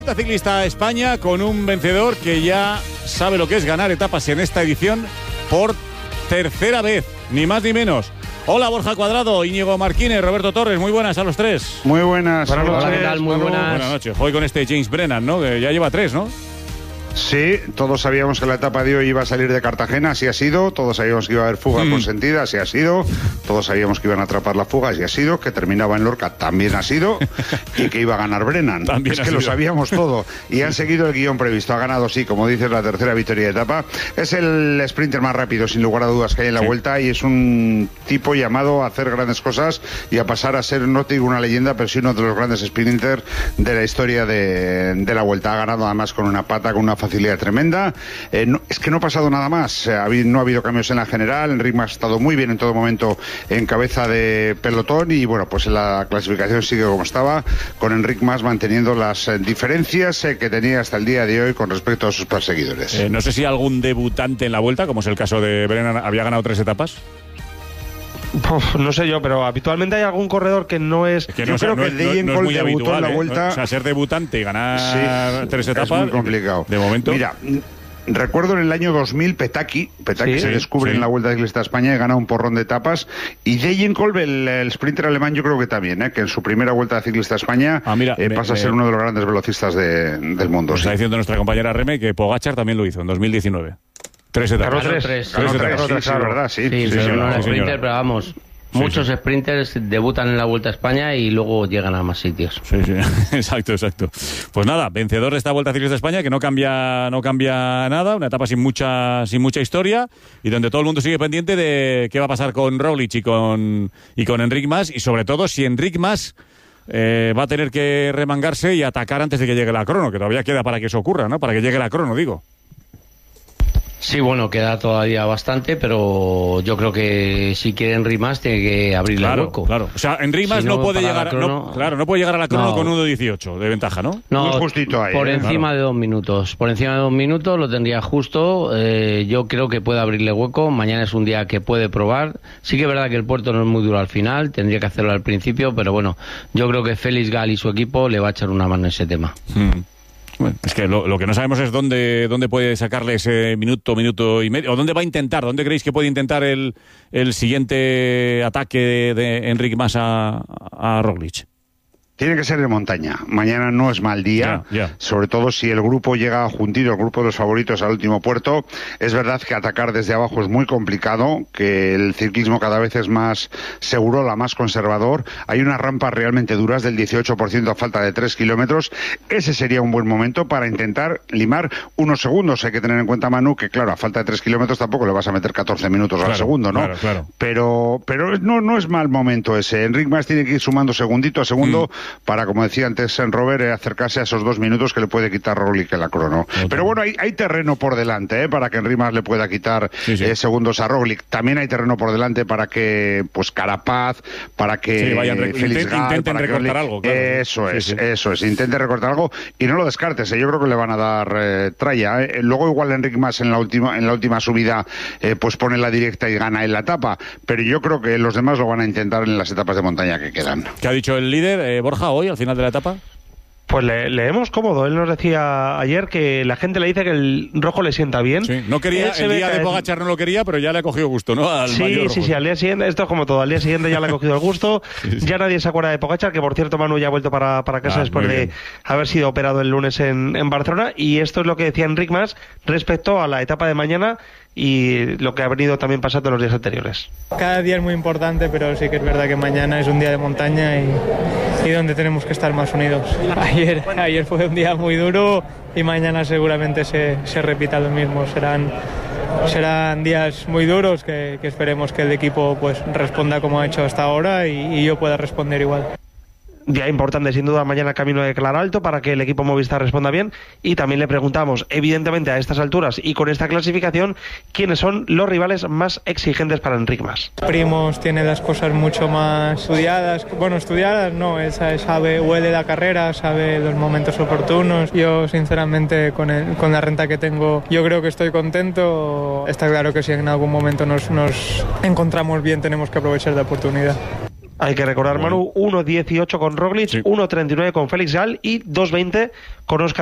Ciclista España con un vencedor que ya sabe lo que es ganar etapas en esta edición por tercera vez, ni más ni menos. Hola Borja Cuadrado, Íñigo Marquínez, Roberto Torres, muy buenas a los tres. Muy buenas. Hola, ¿qué tal? Muy buenas. Buenas noches. Hoy con este James Brennan, ¿no? Que ya lleva 3, ¿no? Sí, todos sabíamos que la etapa de hoy iba a salir de Cartagena, así ha sido. Todos sabíamos que iba a haber fuga consentida, así ha sido. Todos sabíamos que iban a atrapar la fuga, así ha sido. Que terminaba en Lorca, también ha sido. Y que iba a ganar Brennan. También es que lo sabíamos todo. Y han seguido el guión previsto. Ha ganado, sí, como dices, la tercera victoria de etapa. Es el sprinter más rápido, sin lugar a dudas, que hay en la vuelta. Y es un tipo llamado a hacer grandes cosas y a pasar a ser, no te digo una leyenda, pero sí uno de los grandes sprinters de la historia de la vuelta. Ha ganado además con una pata, con una facilidad tremenda. Es que no ha pasado nada más. No ha habido cambios en la general. Enric Mas ha estado muy bien en todo momento en cabeza de pelotón y bueno, pues en la clasificación sigue como estaba, con Enric Mas manteniendo las diferencias que tenía hasta el día de hoy con respecto a sus perseguidores. No sé si algún debutante en la vuelta, como es el caso de Brennan, había ganado 3 etapas. No sé yo, pero habitualmente hay algún corredor que no es... Es que yo creo que Degenkolb debutó habitual, en la vuelta. O sea, ser debutante y ganar 3 etapas es muy complicado. De momento. Mira, recuerdo en el año 2000 Petaki se descubre en la Vuelta Ciclista a España y gana un porrón de etapas. Y Degenkolb, el sprinter alemán, yo creo que también, que en su primera Vuelta Ciclista a España pasa a ser uno de los grandes velocistas del mundo. Está diciendo nuestra compañera Reme que Pogačar también lo hizo en 2019. 3 etapas. Claro, tres, verdad, sí. Pero no es sí, sprinter, pero vamos... Muchos sprinters debutan en la Vuelta a España y luego llegan a más sitios. Sí, exacto. Pues nada, vencedor de esta Vuelta Ciclista a España, que no cambia nada, una etapa sin mucha historia y donde todo el mundo sigue pendiente de qué va a pasar con Roglic y con Enric Mas, y sobre todo si Enric Mas va a tener que remangarse y atacar antes de que llegue la crono, que todavía queda para que eso ocurra, ¿no? Para que llegue la crono, digo. Sí, bueno, queda todavía bastante, pero yo creo que si quiere Enric Mas tiene que abrirle el hueco. Claro. O sea, Enric Mas no puede llegar, no puede llegar a la crono con 1.18 de ventaja, ¿no? No, muy justito ahí, por encima de 2 minutos. Por encima de 2 minutos lo tendría justo. Yo creo que puede abrirle hueco. Mañana es un día que puede probar. Sí que es verdad que el puerto no es muy duro al final, tendría que hacerlo al principio, pero bueno, yo creo que Félix Gal y su equipo le va a echar una mano en ese tema. Bueno, es que lo que no sabemos es dónde puede sacarle ese minuto y medio, o dónde va a intentar, dónde creéis que puede intentar el siguiente ataque de Enric Mas a Roglic. Tiene que ser de montaña. Mañana no es mal día, sobre todo si el grupo llega juntito, el grupo de los favoritos al último puerto. Es verdad que atacar desde abajo es muy complicado, que el ciclismo cada vez es más seguro, más conservador. Hay unas rampas realmente duras del 18% a falta de 3 kilómetros. Ese sería un buen momento para intentar limar unos segundos. Hay que tener en cuenta, Manu, que claro, a falta de 3 kilómetros tampoco le vas a meter 14 minutos al segundo, ¿no? Claro. Pero no es mal momento ese. Enric Mas tiene que ir sumando segundito a segundo para, como decía antes en Robert, acercarse a esos 2 minutos que le puede quitar Roglic en la crono. Pero bueno, hay terreno por delante para que Enric Mas le pueda quitar segundos a Roglic. También hay terreno por delante para que Carapaz, para que Félix Gal, intenten recortar algo. Claro. Eso es, intente recortar algo y no lo descartes. Yo creo que le van a dar tralla. Luego igual Enric Mas en la última subida pues pone la directa y gana en la etapa, pero yo creo que los demás lo van a intentar en las etapas de montaña que quedan. ¿Qué ha dicho el líder, Borja, hoy al final de la etapa? Pues leemos cómodo. Él nos decía ayer que la gente le dice que el rojo le sienta bien. Sí, no quería, el día de Pogačar no lo quería, pero ya le ha cogido gusto, ¿no? Sí, al día siguiente, esto es como todo, al día siguiente ya le ha cogido el gusto. Ya nadie se acuerda de Pogačar, que por cierto Manu ya ha vuelto para casa después de haber sido operado el lunes en Barcelona. Y esto es lo que decía Enric Mas respecto a la etapa de mañana y lo que ha venido también pasando en los días anteriores. Cada día es muy importante, pero sí que es verdad que mañana es un día de montaña y donde tenemos que estar más unidos. Ayer fue un día muy duro y mañana seguramente se repita lo mismo. Serán días muy duros que esperemos que el equipo pues responda como ha hecho hasta ahora y yo pueda responder igual. Día importante sin duda mañana camino de Claralto para que el equipo Movistar responda bien, y también le preguntamos evidentemente a estas alturas y con esta clasificación quiénes son los rivales más exigentes para Enric Mas. Primoz tiene las cosas mucho más estudiadas no, él huele la carrera, sabe los momentos oportunos. Yo sinceramente con la renta que tengo yo creo que estoy contento. Está claro que si en algún momento nos encontramos bien tenemos que aprovechar la oportunidad. Hay que recordar, Manu, 1.18 con Roglic, 1.39 con Félix Gall y 2.20 con Óscar